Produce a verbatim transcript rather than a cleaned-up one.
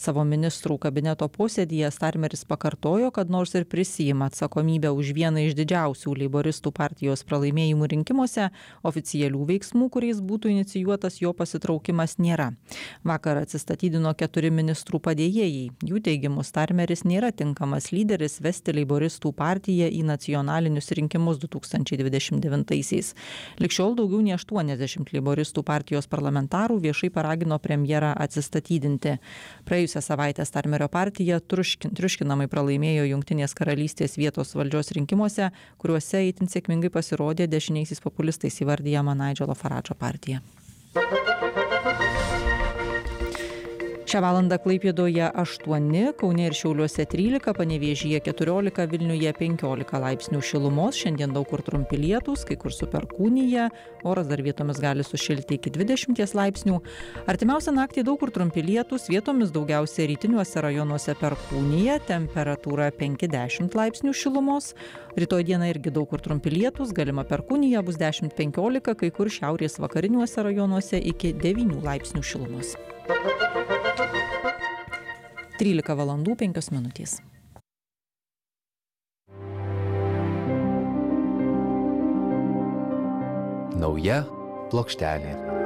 Savo ministrų kabineto posėdyje Starmeris pakartojo, kad nors ir prisijima atsakomybę už vieną iš didžiausių leiboristų partijos pralaimėjimų rinkimuose, oficialių veiksmų, kuriais būtų inicijuotas jo pasitraukimas, nėra. Vakar atsistatydino keturi ministrų padėjėjai. Jų teigimu Starmeris nėra tinkamas lyderis vesti leiboristų partiją į nacionalinius rinkimus du tūkstančiai dvidešimt devintaisiais. Ligšiol daugiau nei aštuoniasdešimt leiboristų partijos parlamentarų viešai paragino premjerą atsistatydinti. Praėjusią savaitę Starmerio partija truškin, triuškinamai pralaimėjo Jungtinės karalystės vietos valdžios rinkimuose, kuriuose itin sėkmingai pasirodė dešiniaisiais populistais įvardyjama Nigelo Faradžo partija. Šią valandą Klaipėdoje aštuoni, Kaune ir Šiauliuose trylika, Panevėžyje keturiolika, Vilniuje penkiolika laipsnių šilumos. Šiandien daug kur trumpi lietūs, kai kur su perkūnija. Oras dar vietomis gali sušilti iki dvidešimties laipsnių. Artimiausią naktį daug kur trumpi lietūs, vietomis daugiausia rytiniuose rajonuose perkūnija. Temperatūra penki dešimt laipsnių šilumos. Rytoj dieną irgi daug kur trumpi lietūs, galima perkūnija, bus dešimt penkiolika, kai kur šiaurės vakariniuose rajonuose iki devynių laipsnių šilumos. trylika valandų penkios minutės. Nauja plokštelė.